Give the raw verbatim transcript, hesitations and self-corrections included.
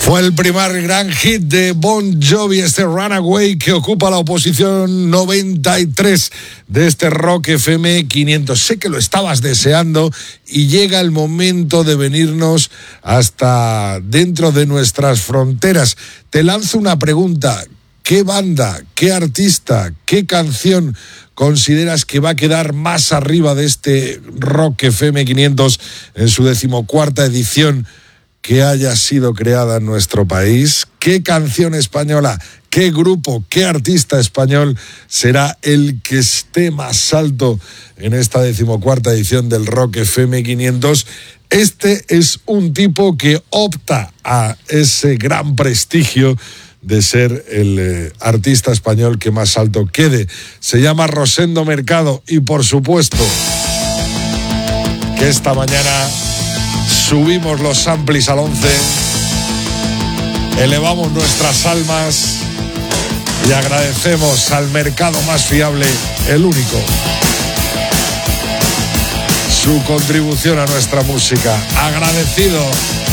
Fue el primer gran hit de Bon Jovi, este Runaway, que ocupa la oposición noventa y tres de este Rock F M quinientos. Sé que lo estabas deseando y llega el momento de venirnos hasta dentro de nuestras fronteras. Te lanzo una pregunta. ¿Qué banda, qué artista, qué canción consideras que va a quedar más arriba de este Rock F M quinientos en su decimocuarta edición que haya sido creada en nuestro país? ¿Qué canción española, qué grupo, qué artista español será el que esté más alto en esta decimocuarta edición del Rock F M quinientos? Este es un tipo que opta a ese gran prestigio de ser el eh, artista español que más alto quede. Se llama Rosendo Mercado y por supuesto que esta mañana subimos los samples al once, elevamos nuestras almas y agradecemos al mercado más fiable, el único, su contribución a nuestra música. Agradecido.